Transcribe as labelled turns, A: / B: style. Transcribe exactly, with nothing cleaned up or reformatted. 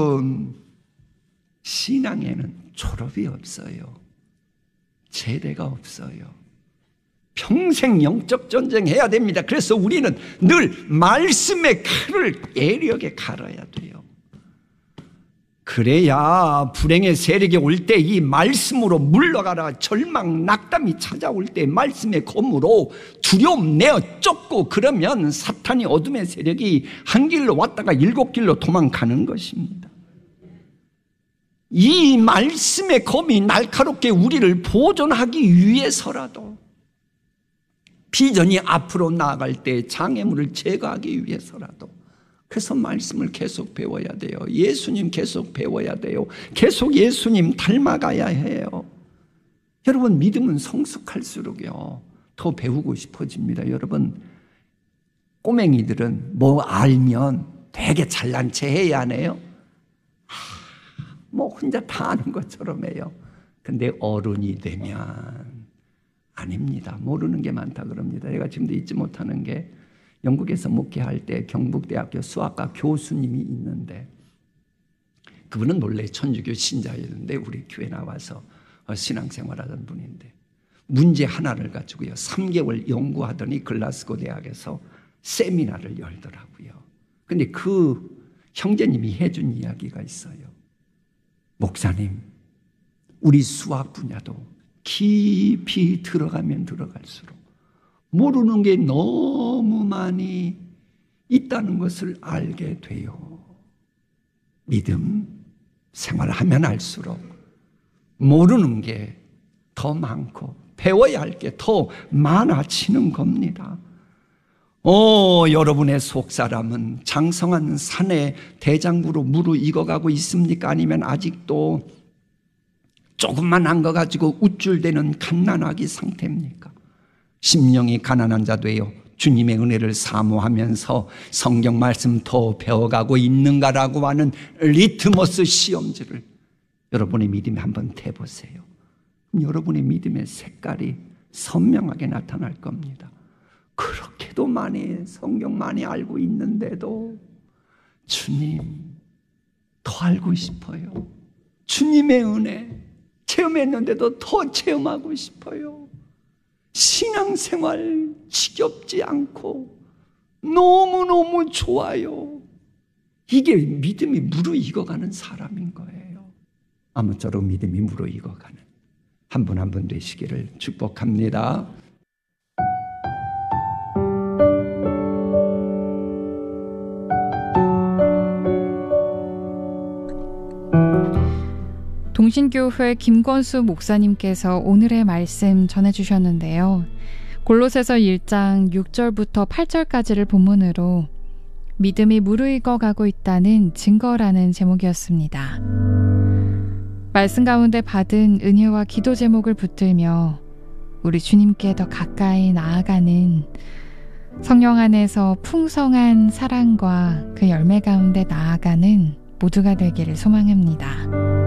A: 여러분, 신앙에는 졸업이 없어요. 제대가 없어요. 평생 영적 전쟁해야 됩니다. 그래서 우리는 늘 말씀의 칼을 예리하게 갈아야 돼요. 그래야 불행의 세력이 올 때 이 말씀으로 물러가라. 절망, 낙담이 찾아올 때 말씀의 검으로 두려움 내어 쫓고, 그러면 사탄이 어둠의 세력이 한 길로 왔다가 일곱 길로 도망가는 것입니다. 이 말씀의 검이 날카롭게 우리를 보존하기 위해서라도, 비전이 앞으로 나아갈 때 장애물을 제거하기 위해서라도, 그래서 말씀을 계속 배워야 돼요. 예수님 계속 배워야 돼요. 계속 예수님 닮아가야 해요. 여러분, 믿음은 성숙할수록요 더 배우고 싶어집니다. 여러분, 꼬맹이들은 뭐 알면 되게 잘난 체 해야 하네요. 뭐 혼자 다 아는 것처럼 해요. 근데 어른이 되면 아닙니다. 모르는 게 많다 그럽니다. 제가 지금도 잊지 못하는 게, 영국에서 목회할 때 경북대학교 수학과 교수님이 있는데, 그분은 원래 천주교 신자였는데 우리 교회 나와서 신앙생활하던 분인데, 문제 하나를 가지고요 삼 개월 연구하더니 글라스고 대학에서 세미나를 열더라고요. 근데 그 형제님이 해준 이야기가 있어요. 목사님, 우리 수학 분야도 깊이 들어가면 들어갈수록 모르는 게 너무 많이 있다는 것을 알게 돼요. 믿음 생활하면 할수록 모르는 게 더 많고 배워야 할 게 더 많아지는 겁니다. 오, 여러분의 속사람은 장성한 산의 대장부로 무르익어가고 있습니까? 아니면 아직도 조금만 한 거 가지고 우쭐대는 갓난아기 상태입니까? 심령이 가난한 자도요 주님의 은혜를 사모하면서 성경 말씀 더 배워가고 있는가라고 하는 리트머스 시험지를 여러분의 믿음에 한번 대보세요. 여러분의 믿음의 색깔이 선명하게 나타날 겁니다. 그렇게도 많이 성경 많이 알고 있는데도 주님 더 알고 싶어요. 주님의 은혜 체험했는데도 더 체험하고 싶어요. 신앙생활 지겹지 않고 너무너무 좋아요. 이게 믿음이 무르익어가는 사람인 거예요. 아무쪼록 믿음이 무르익어가는 한 분 한 분 되시기를 축복합니다.
B: 동신교회 김권수 목사님께서 오늘의 말씀 전해주셨는데요. 골로새서 일 장 육 절부터 팔 절까지를 본문으로 믿음이 무르익어 가고 있다는 증거라는 제목이었습니다. 말씀 가운데 받은 은혜와 기도 제목을 붙들며 우리 주님께 더 가까이 나아가는, 성령 안에서 풍성한 사랑과 그 열매 가운데 나아가는 모두가 되기를 소망합니다.